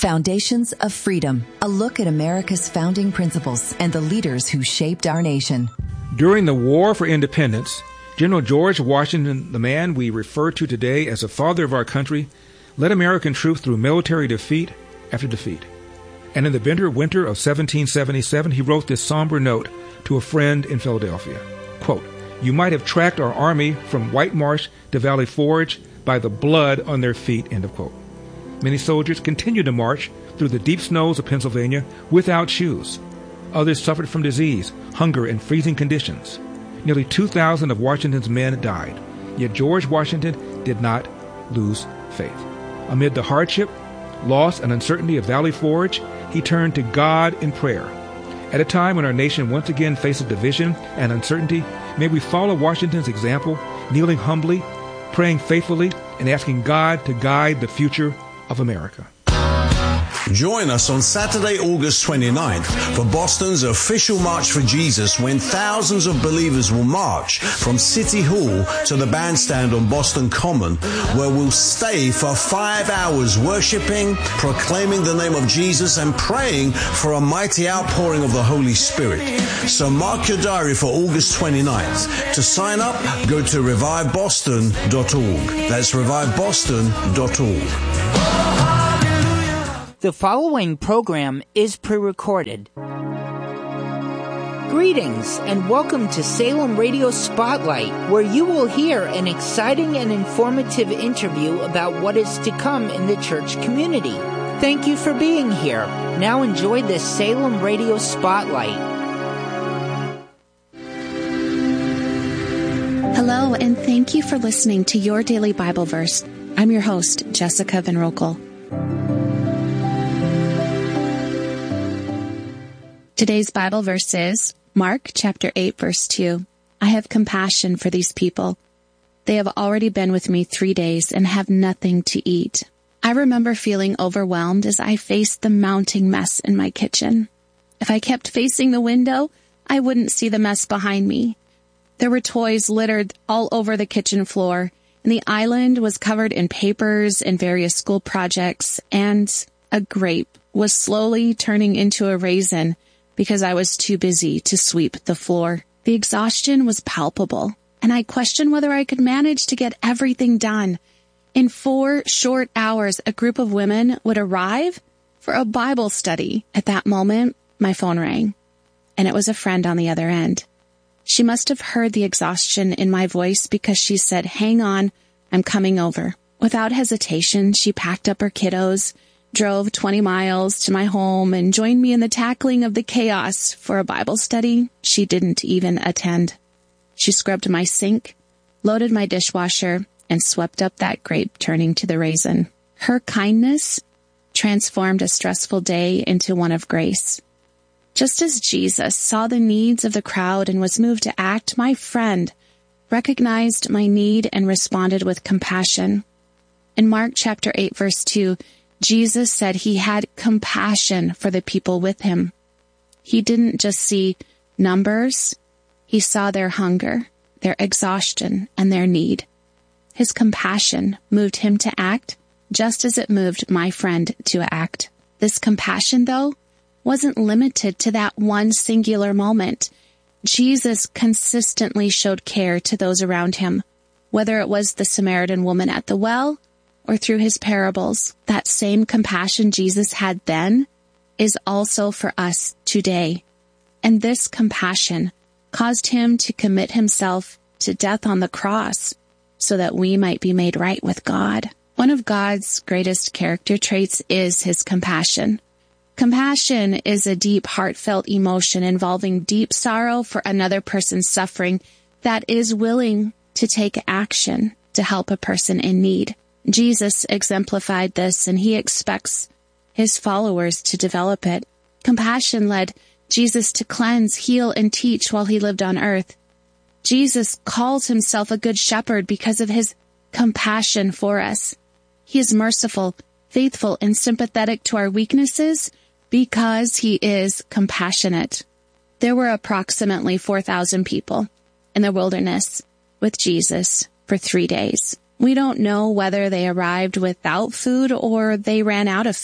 Foundations of Freedom, a look at America's founding principles and the leaders who shaped our nation. During the War for Independence, General George Washington, the man we refer to today as the father of our country, led American troops through military defeat after defeat. And in the bitter winter of 1777, he wrote this somber note to a friend in Philadelphia. Quote, "You might have tracked our army from White Marsh to Valley Forge by the blood on their feet," end of quote. Many soldiers continued to march through the deep snows of Pennsylvania without shoes. Others suffered from disease, hunger, and freezing conditions. Nearly 2,000 of Washington's men died. Yet George Washington did not lose faith. Amid the hardship, loss, and uncertainty of Valley Forge, he turned to God in prayer. At a time when our nation once again faces division and uncertainty, may we follow Washington's example, kneeling humbly, praying faithfully, and asking God to guide the future of America. Join us on Saturday, August 29th for Boston's official March for Jesus, when thousands of believers will march from City Hall to the bandstand on Boston Common, where we'll stay for 5 hours worshiping, proclaiming the name of Jesus, and praying for a mighty outpouring of the Holy Spirit. So mark your diary for August 29th. To sign up, go to reviveboston.org. That's reviveboston.org. The following program is pre-recorded. Greetings and welcome to Salem Radio Spotlight, where you will hear an exciting and informative interview about what is to come in the church community. Thank you for being here. Now enjoy this Salem Radio Spotlight. Hello, and thank you for listening to Your Daily Bible Verse. I'm your host, Jessica Van Rokel. Today's Bible verse is Mark chapter 8, verse 2. I have compassion for these people. They have already been with me 3 days and have nothing to eat. I remember feeling overwhelmed as I faced the mounting mess in my kitchen. If I kept facing the window, I wouldn't see the mess behind me. There were toys littered all over the kitchen floor, and the island was covered in papers and various school projects, and a grape was slowly turning into a raisin because I was too busy to sweep the floor. The exhaustion was palpable, and I questioned whether I could manage to get everything done. In 4 short hours, a group of women would arrive for a Bible study. At that moment, my phone rang, and it was a friend on the other end. She must have heard the exhaustion in my voice because she said, "Hang on, I'm coming over." Without hesitation, she packed up her kiddos, drove 20 miles to my home, and joined me in the tackling of the chaos for a Bible study she didn't even attend. She scrubbed my sink, loaded my dishwasher, and swept up that grape turning to the raisin. Her kindness transformed a stressful day into one of grace. Just as Jesus saw the needs of the crowd and was moved to act, my friend recognized my need and responded with compassion. In Mark chapter 8, verse 2, Jesus said he had compassion for the people with him. He didn't just see numbers. He saw their hunger, their exhaustion, and their need. His compassion moved him to act just as it moved my friend to act. This compassion, though, wasn't limited to that one singular moment. Jesus consistently showed care to those around him, whether it was the Samaritan woman at the well or through his parables. That same compassion Jesus had then is also for us today. And this compassion caused him to commit himself to death on the cross so that we might be made right with God. One of God's greatest character traits is his compassion. Compassion is a deep, heartfelt emotion involving deep sorrow for another person's suffering that is willing to take action to help a person in need. Jesus exemplified this, and he expects his followers to develop it. Compassion led Jesus to cleanse, heal, and teach while he lived on earth. Jesus calls himself a good shepherd because of his compassion for us. He is merciful, faithful, and sympathetic to our weaknesses because he is compassionate. There were approximately 4,000 people in the wilderness with Jesus for 3 days. We don't know whether they arrived without food or they ran out of food.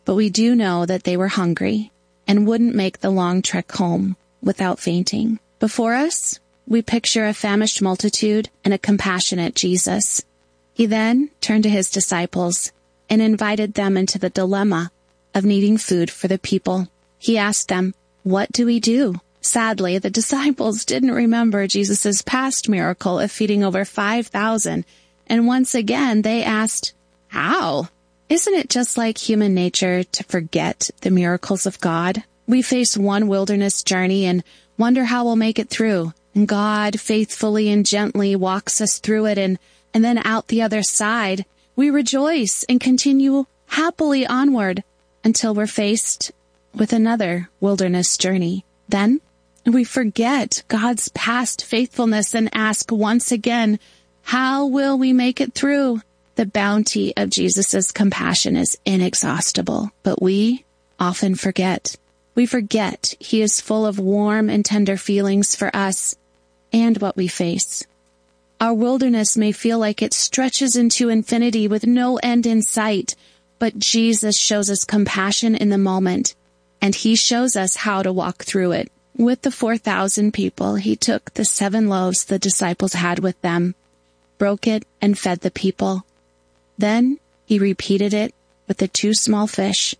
but we do know that they were hungry and wouldn't make the long trek home without fainting. Before us, we picture a famished multitude and a compassionate Jesus. He then turned to his disciples and invited them into the dilemma of needing food for the people. He asked them, "What do we do?" Sadly, the disciples didn't remember Jesus' past miracle of feeding over 5,000, and once again they asked, "How?" Isn't it just like human nature to forget the miracles of God? We face one wilderness journey and wonder how we'll make it through, and God faithfully and gently walks us through it, and then out the other side, we rejoice and continue happily onward until we're faced with another wilderness journey. Then we forget God's past faithfulness and ask once again, how will we make it through? The bounty of Jesus' compassion is inexhaustible, but we often forget. We forget he is full of warm and tender feelings for us and what we face. Our wilderness may feel like it stretches into infinity with no end in sight, but Jesus shows us compassion in the moment, and he shows us how to walk through it. With the 4,000 people, he took the 7 loaves the disciples had with them, broke it, and fed the people. Then he repeated it with the 2 small fish.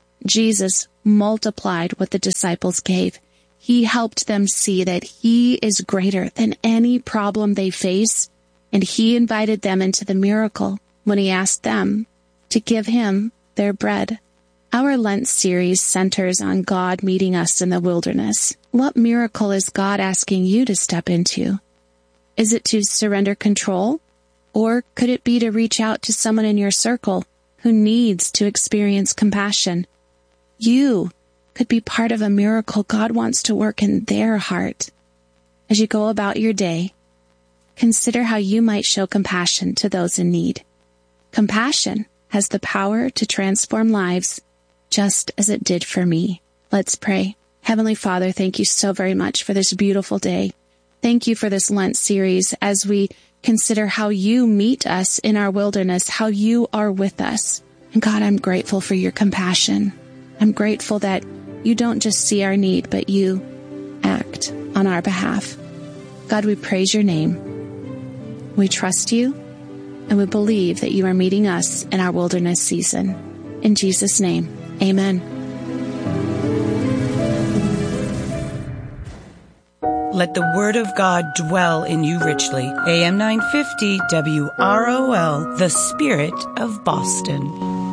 Jesus multiplied what the disciples gave. He helped them see that he is greater than any problem they face, and he invited them into the miracle when he asked them to give him their bread. Our Lent series centers on God meeting us in the wilderness. What miracle is God asking you to step into? Is it to surrender control? Or could it be to reach out to someone in your circle who needs to experience compassion? You could be part of a miracle God wants to work in their heart. As you go about your day, consider how you might show compassion to those in need. Compassion has the power to transform lives, just as it did for me. Let's pray. Heavenly Father, thank you so very much for this beautiful day. Thank you for this Lent series as we consider how you meet us in our wilderness, how you are with us. And God, I'm grateful for your compassion. I'm grateful that you don't just see our need, but you act on our behalf. God, we praise your name. We trust you, and we believe that you are meeting us in our wilderness season. In Jesus' name, amen. Let the word of God dwell in you richly. AM 950 WROL, the Spirit of Boston.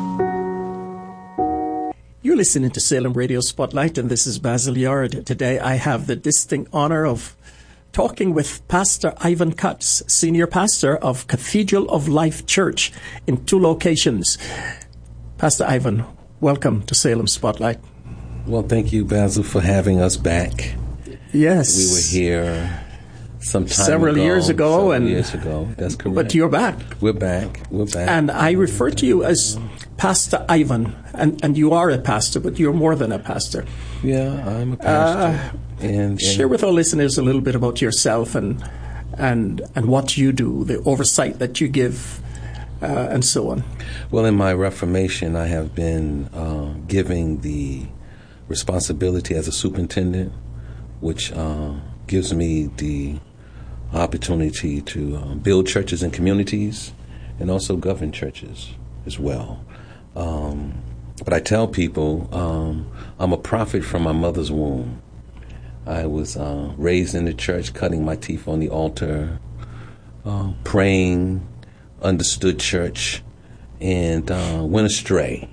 You're listening to Salem Radio Spotlight, and this is Basil Yard. Today I have the distinct honor of talking with Pastor Ivan Cutts, Senior Pastor of Cathedral of Life Church in 2 locations. Pastor Ivan, welcome to Salem Spotlight. Well, thank you, Basil, for having us back. Yes. We were here several years ago. That's correct. But you're back. We're back. And I refer to you as Pastor Ivan, and you are a pastor, but you're more than a pastor. Yeah, I'm a pastor. And share with our listeners a little bit about yourself and what you do, the oversight that you give, and so on. Well, in my Reformation, I have been giving the responsibility as a superintendent, which gives me the opportunity to build churches and communities and also govern churches as well. But I tell people I'm a prophet from my mother's womb. I was raised in the church, cutting my teeth on the altar, praying, understood church, and went astray.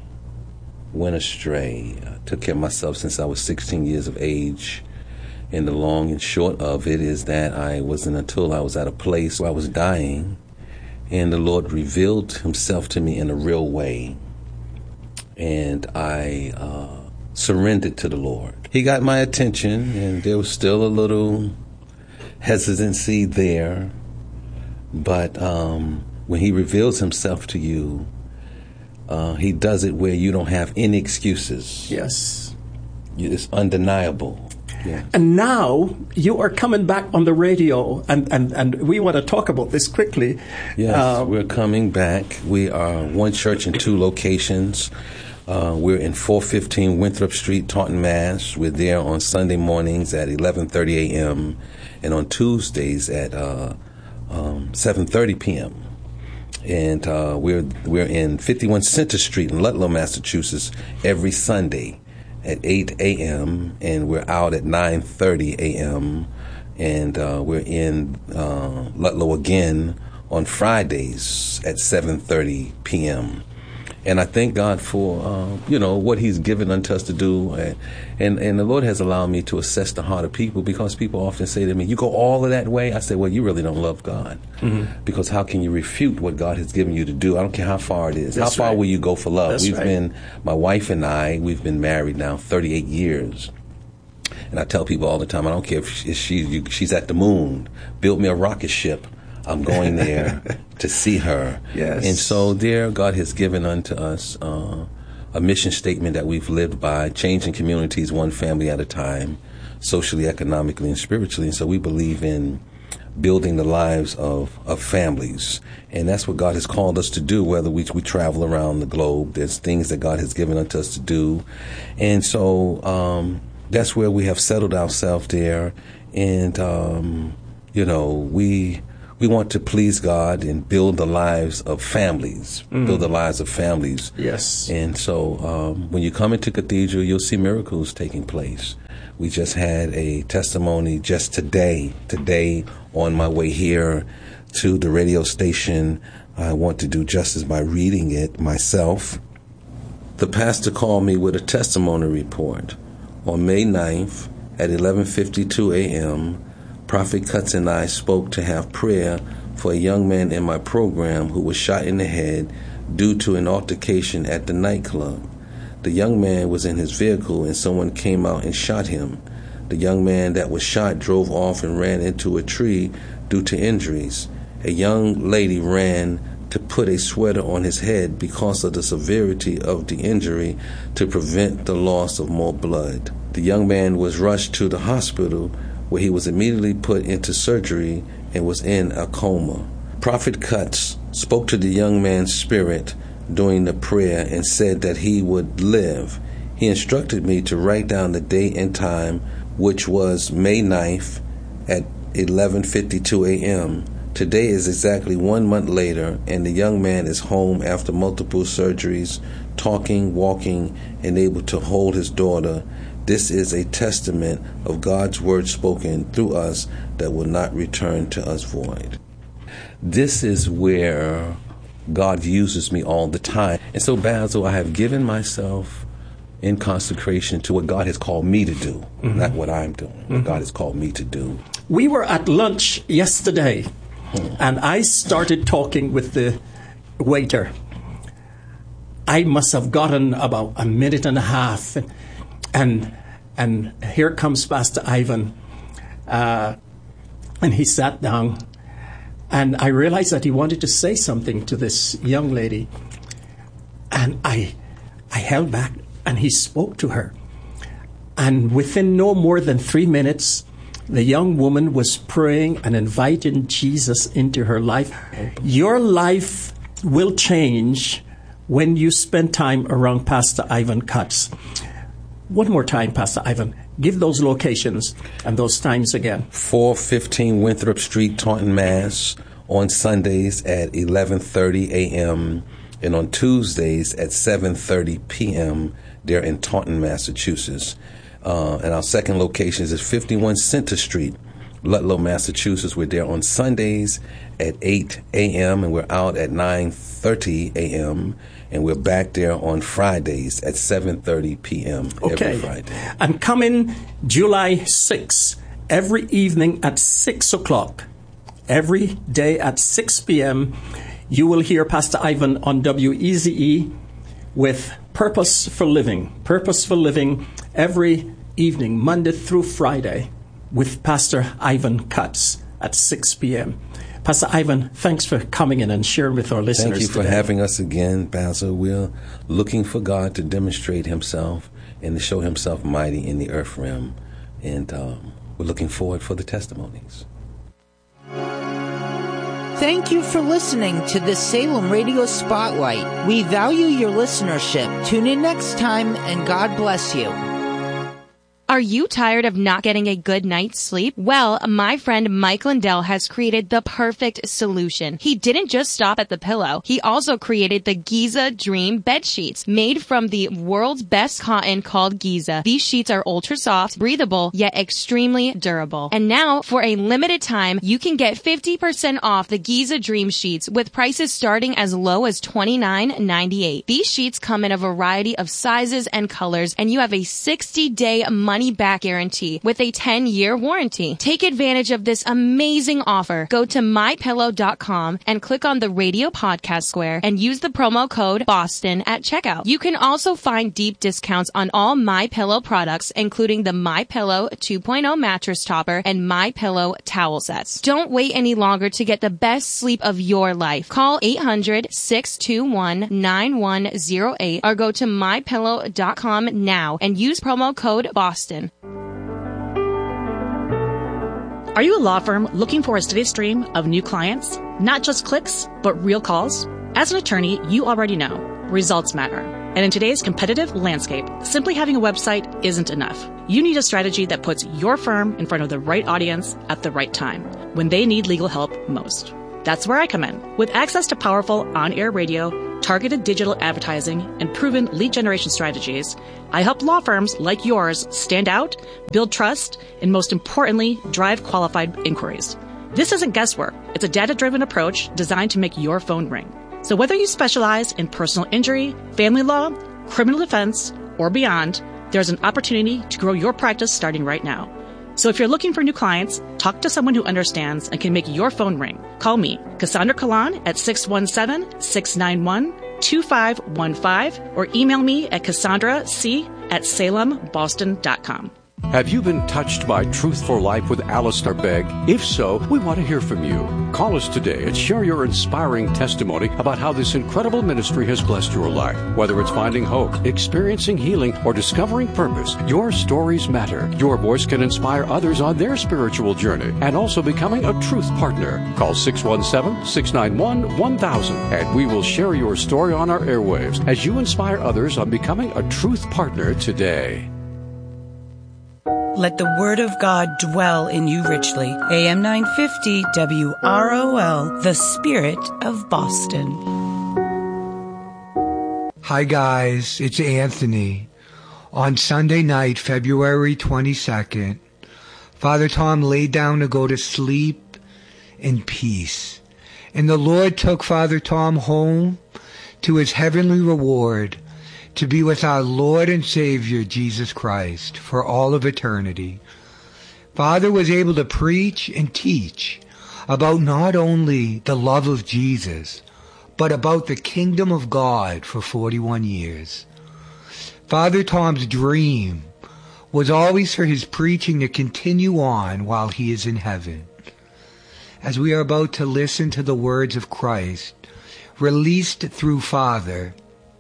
I took care of myself since I was 16 years of age. And the long and short of it is that I wasn't until I was at a place where I was dying and the Lord revealed himself to me in a real way. And I surrendered to the Lord. He got my attention, and there was still a little hesitancy there. But when he reveals himself to you, he does it where you don't have any excuses. Yes. It's undeniable. Yeah. And now you are coming back on the radio, and we want to talk about this quickly. Yes, we're coming back. We are one church in 2 locations. We're in 415 Winthrop Street, Taunton, Mass. We're there on Sunday mornings at 11:30 a.m. and on Tuesdays at 7:30 p.m. And we're in 51 Center Street in Ludlow, Massachusetts, every Sunday at 8 a.m. and we're out at 9:30 a.m. And we're in Ludlow again on Fridays at 7:30 p.m. And I thank God for, what He's given unto us to do. And the Lord has allowed me to assess the heart of people, because people often say to me, you go all of that way? I say, well, you really don't love God. Mm-hmm. Because how can you refute what God has given you to do? I don't care how far it is. That's how far right. will you go for love? That's My wife and I, we've been married now 38 years. And I tell people all the time, I don't care if she's at the moon, build me a rocket ship. I'm going there to see her. Yes. And so there, God has given unto us a mission statement that we've lived by, changing communities one family at a time, socially, economically, and spiritually. And so we believe in building the lives of families. And that's what God has called us to do, whether we travel around the globe. There's things that God has given unto us to do. And so that's where we have settled ourselves there. And, we want to please God and build the lives of families, Yes. And so when you come into Cathedral, you'll see miracles taking place. We just had a testimony just today on my way here to the radio station. I want to do justice by reading it myself. The pastor called me with a testimony report. On May 9th at 11:52 a.m., Prophet Cuts and I spoke to have prayer for a young man in my program who was shot in the head due to an altercation at the nightclub. The young man was in his vehicle and someone came out and shot him. The young man that was shot drove off and ran into a tree due to injuries. A young lady ran to put a sweater on his head because of the severity of the injury to prevent the loss of more blood. The young man was rushed to the hospital where he was immediately put into surgery and was in a coma. Prophet Cuts spoke to the young man's spirit during the prayer and said that he would live. He instructed me to write down the date and time, which was May 9th at 11:52 a.m. Today is exactly 1 month later, and the young man is home after multiple surgeries, talking, walking, and able to hold his daughter. This is a testament of God's word spoken through us that will not return to us void. This is where God uses me all the time. And so, Basil, I have given myself in consecration to what God has called me to do, not what I'm doing, what God has called me to do. We were at lunch yesterday, and I started talking with the waiter. I must have gotten about a minute and a half, and here comes Pastor Ivan, and he sat down, and I realized that he wanted to say something to this young lady, and I held back, and he spoke to her, and within no more than 3 minutes, the young woman was praying and inviting Jesus into her life. Your life will change when you spend time around Pastor Ivan Cuts. One more time, Pastor Ivan. Give those locations and those times again. 415 Winthrop Street, Taunton, Mass. On Sundays at 11:30 a.m. and on Tuesdays at 7:30 p.m. They're in Taunton, Massachusetts. And our second location is 51 Center Street, Ludlow, Massachusetts. We're there on Sundays at 8 a.m. and we're out at 9:30 a.m. And we're back there on Fridays at 7:30 p.m. every Friday. And coming July 6th, every evening at 6 o'clock, every day at 6 p.m., you will hear Pastor Ivan on WEZE with Purpose for Living. Purpose for Living every evening, Monday through Friday, with Pastor Ivan Cuts at 6 p.m. Pastor Ivan, thanks for coming in and sharing with our listeners. Thank you for having us again, Basil. We're looking for God to demonstrate himself and to show himself mighty in the earth realm. And we're looking forward for the testimonies. Thank you for listening to the Salem Radio Spotlight. We value your listenership. Tune in next time, and God bless you. Are you tired of not getting a good night's sleep? Well, my friend Mike Lindell has created the perfect solution. He didn't just stop at the pillow. He also created the Giza Dream bed sheets, made from the world's best cotton called Giza. These sheets are ultra soft, breathable, yet extremely durable. And now, for a limited time, you can get 50% off the Giza Dream sheets with prices starting as low as $29.98. These sheets come in a variety of sizes and colors, and you have a 60-day money-back guarantee with a 10-year warranty. Take advantage of this amazing offer. Go to MyPillow.com and click on the radio podcast square and use the promo code BOSTON at checkout. You can also find deep discounts on all MyPillow products, including the MyPillow 2.0 mattress topper and MyPillow towel sets. Don't wait any longer to get the best sleep of your life. Call 800-621-9108 or go to MyPillow.com now and use promo code BOSTON. Are you a law firm looking for a steady stream of new clients? Not just clicks, but real calls? As an attorney, you already know results matter. And in today's competitive landscape, simply having a website isn't enough. You need a strategy that puts your firm in front of the right audience at the right time, when they need legal help most. That's where I come in. With access to powerful on-air radio, targeted digital advertising, and proven lead generation strategies, I help law firms like yours stand out, build trust, and most importantly, drive qualified inquiries. This isn't guesswork. It's a data-driven approach designed to make your phone ring. So whether you specialize in personal injury, family law, criminal defense, or beyond, there's an opportunity to grow your practice starting right now. So if you're looking for new clients, talk to someone who understands and can make your phone ring. Call me, Cassandra Kalan, at 617-691-2515, or email me at CassandraC@SalemBoston.com. Have you been touched by Truth for Life with Alistair Begg? If so, we want to hear from you. Call us today and share your inspiring testimony about how this incredible ministry has blessed your life. Whether it's finding hope, experiencing healing, or discovering purpose, your stories matter. Your voice can inspire others on their spiritual journey and also becoming a truth partner. Call 617-691-1000 and we will share your story on our airwaves as you inspire others on becoming a truth partner today. Let the word of God dwell in you richly. AM 950 WROL, the Spirit of Boston. Hi guys, it's Anthony. On Sunday night, February 22nd, Father Tom laid down to go to sleep in peace. And the Lord took Father Tom home to his heavenly reward, to be with our Lord and Savior, Jesus Christ, for all of eternity. Father was able to preach and teach about not only the love of Jesus, but about the kingdom of God for 41 years. Father Tom's dream was always for his preaching to continue on while he is in heaven. As we are about to listen to the words of Christ, released through Father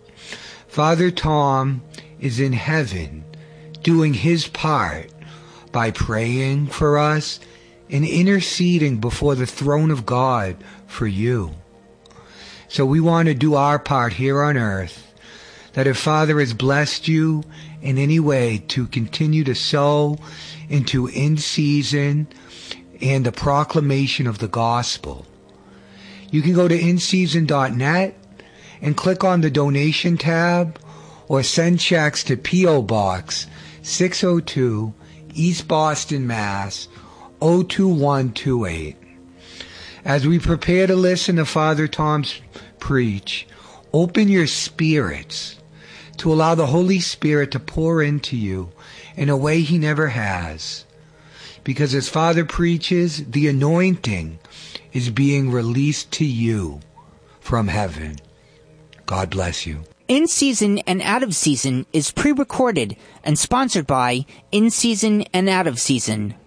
Tom is in heaven doing his part by praying for us and interceding before the throne of God for you. So we want to do our part here on earth, that if Father has blessed you in any way to continue to sow into in season and the proclamation of the gospel, you can go to inseason.net and click on the donation tab, or send checks to P.O. Box 602, East Boston, Mass. 02128. As we prepare to listen to Father Tom's preach, open your spirits to allow the Holy Spirit to pour into you in a way he never has. Because as Father preaches, the anointing is being released to you from heaven. God bless you. In Season and Out of Season is pre-recorded and sponsored by In Season and Out of Season.